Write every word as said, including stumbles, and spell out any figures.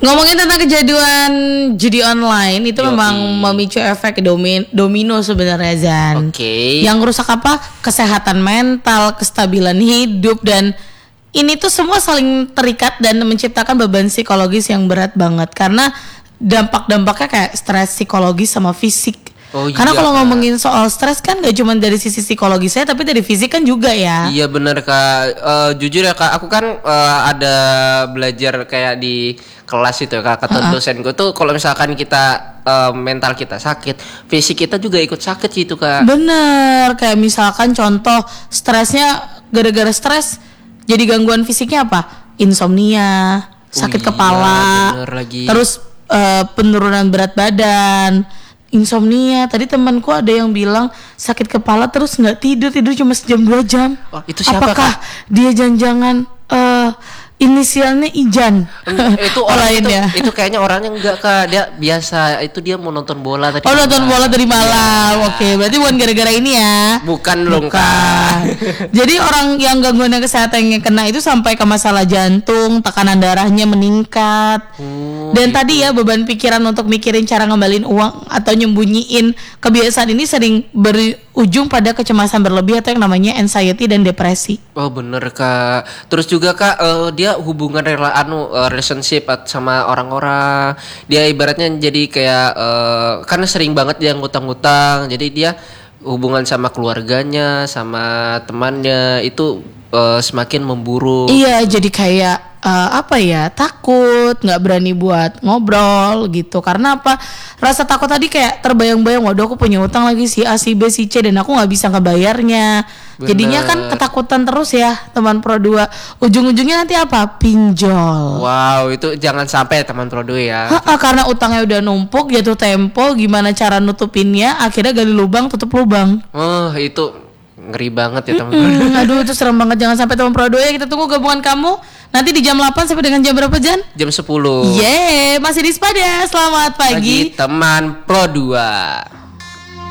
Ngomongin tentang kejadian judi online itu Yoi. memang memicu efek domin, domino sebenarnya Zan. Oke. Okay. Yang rusak apa? Kesehatan mental, kestabilan hidup, dan ini tuh semua saling terikat dan menciptakan beban psikologis yang berat banget karena dampak-dampaknya kayak stres psikologis sama fisik. Oh, Karena iya, kalau Kak. ngomongin soal stres kan gak cuma dari sisi psikologisnya tapi dari fisik kan juga ya. Iya benar Kak. Uh, jujur ya Kak, aku kan uh, ada belajar kayak di kelas itu ya Kak. Kata uh-uh. dosenku tuh kalau misalkan kita uh, mental kita sakit, fisik kita juga ikut sakit gitu Kak. Bener, kayak misalkan contoh stresnya gara-gara stres jadi gangguan fisiknya apa? Insomnia, sakit oh, iya, kepala, bener lagi. terus uh, penurunan berat badan. Insomnia, tadi temanku ada yang bilang sakit kepala terus nggak tidur tidur cuma sejam dua jam. Oh, itu siapa, Apakah Kak? dia jangan-jangan uh, inisialnya Ijan? Itu orang itu, lainnya. itu kayaknya orangnya enggak Kak, dia biasa itu dia mau nonton bola tadi. Oh nonton bola dari malam, ya. Oke berarti bukan gara-gara ini ya? Bukan dong Kak. Jadi orang yang gangguan kesehatannya kena itu sampai ke masalah jantung, tekanan darahnya meningkat. Hmm, Dan gitu. Tadi ya beban pikiran untuk mikirin cara ngembalin uang atau nyembunyiin kebiasaan ini sering berujung pada kecemasan berlebih atau yang namanya anxiety dan depresi. Oh bener Kak. Terus juga Kak uh, dia hubungan rela anu uh, relationship sama orang-orang. Dia ibaratnya jadi kayak uh, karena sering banget dia ngutang-ngutang. Jadi dia hubungan sama keluarganya, sama temannya itu uh, semakin memburuk. Iya, jadi kayak uh, apa ya? Takut, nggak berani buat ngobrol gitu. Karena apa? Rasa takut tadi kayak terbayang-bayang, waduh aku punya utang lagi si A, si B, si C dan aku nggak bisa ngebayarnya. Bener. Jadinya kan ketakutan terus ya teman Pro dua. Ujung-ujungnya nanti apa? Pinjol. Wow, itu jangan sampai teman Pro dua ya. Ha-ha, karena utangnya udah numpuk, jatuh tempo, gimana cara nutupinnya? Akhirnya gali lubang, tutup lubang. Oh, itu ngeri banget ya teman Pro dua. Aduh, itu serem banget, jangan sampai teman Pro dua ya. Kita tunggu gabungan kamu nanti di jam delapan sampai dengan jam berapa Jan? Jam sepuluh. Yeay, masih di Spada. Selamat pagi. Pagi teman Pro dua.